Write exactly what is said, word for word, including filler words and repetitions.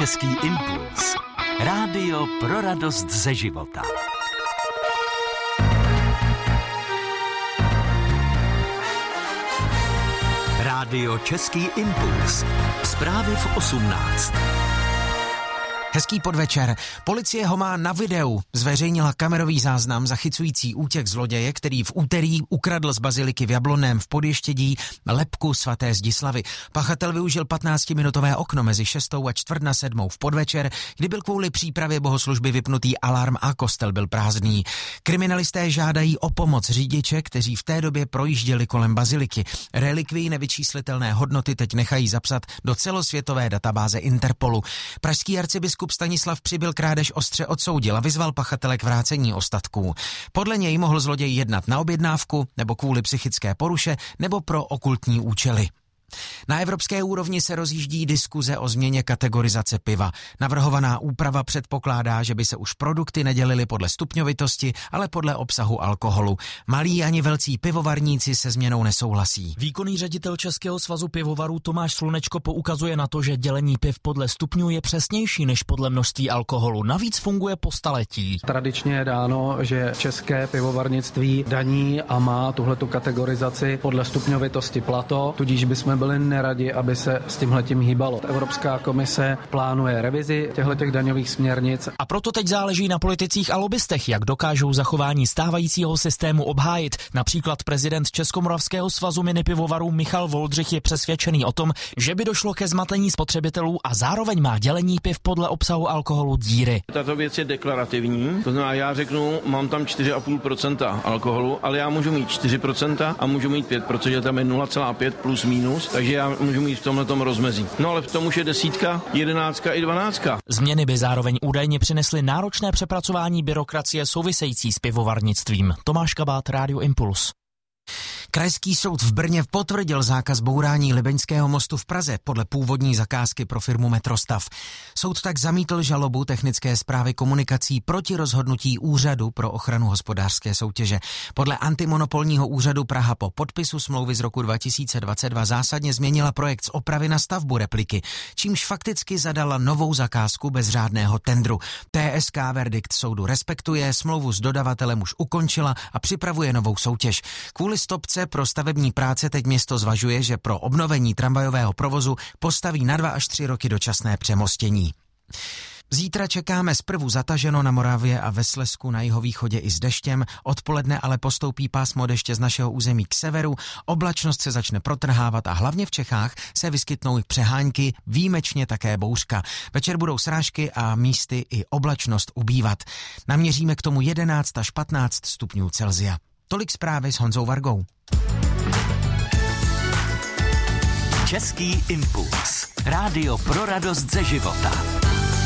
Český impuls. Rádio pro radost ze života. Rádio Český impuls. Zprávy v osmnáct. Hezký podvečer. Policie ho má na videu. Zveřejnila kamerový záznam zachycující útěk zloděje, který v úterý ukradl z baziliky v Jablonném v Podještědí lebku svaté Zdislavy. Pachatel využil patnáctiminutové okno mezi šestou a čtvrt na sedmou v podvečer, kdy byl kvůli přípravě bohoslužby vypnutý alarm a kostel byl prázdný. Kriminalisté žádají o pomoc řidiče, kteří v té době projížděli kolem baziliky. Relikvii nevyčíslitelné hodnoty teď nechají zapsat do celosvětové databáze Interpolu. Pražský arcibiskup Stanislav Přibyl krádež ostře odsoudil a vyzval pachatele k vrácení ostatků. Podle něj mohl zloděj jednat na objednávku, nebo kvůli psychické poruše, nebo pro okultní účely. Na evropské úrovni se rozjíždí diskuze o změně kategorizace piva. Navrhovaná úprava předpokládá, že by se už produkty nedělily podle stupňovitosti, ale podle obsahu alkoholu. Malí ani velcí pivovarníci se změnou nesouhlasí. Výkonný ředitel Českého svazu pivovarů Tomáš Slunečko poukazuje na to, že dělení piv podle stupňů je přesnější než podle množství alkoholu. Navíc funguje po staletí. Tradičně je dáno, že české pivovarnictví daní a má tuhletu kategorizaci podle stupňovitosti plato, tudíž bychom byli neradi, aby se s tímhletím hýbalo. Evropská komise plánuje revizi těchto daňových směrnic. A proto teď záleží na politicích a lobbystech, jak dokážou zachování stávajícího systému obhájit. Například prezident Českomoravského svazu minipivovarů Michal Voldřich je přesvědčený o tom, že by došlo ke zmatení spotřebitelů a zároveň má dělení piv podle obsahu alkoholu díry. Tato věc je deklarativní, to znamená, já řeknu, mám tam čtyři celá pět procenta alkoholu, ale já můžu mít čtyři procenta a můžu mít pět, protože tam je nula celá pět plus minus. Takže já můžu mít v tomhletom rozmezí. No ale v tom už je desítka, jedenáctka i dvanáctka. Změny by zároveň údajně přinesly náročné přepracování byrokracie související s pivovarnictvím. Tomáš Kabát, Rádio Impuls. Krajský soud v Brně potvrdil zákaz bourání Libeňského mostu v Praze podle původní zakázky pro firmu Metrostav. Soud tak zamítl žalobu Technické správy komunikací proti rozhodnutí Úřadu pro ochranu hospodářské soutěže. Podle antimonopolního úřadu Praha po podpisu smlouvy z roku dva tisíce dvacet dva zásadně změnila projekt z opravy na stavbu repliky, čímž fakticky zadala novou zakázku bez řádného tendru. T S K verdikt soudu respektuje, smlouvu s dodavatelem už ukončila a připravuje novou soutěž. Kvůli stopce pro stavební práce teď město zvažuje, že pro obnovení tramvajového provozu postaví na dva až tři roky dočasné přemostění. Zítra čekáme zprvu zataženo na Moravě a ve Slezsku na jihovýchodě i s deštěm, odpoledne ale postoupí pásmo deště z našeho území k severu, oblačnost se začne protrhávat a hlavně v Čechách se vyskytnou přehánky, výjimečně také bouřka. Večer budou srážky a místy i oblačnost ubývat. Naměříme k tomu jedenáct až patnáct stupňů Celsia. Tolik zprávy s Honzou Vargou. Český impuls. Rádio pro radost ze života.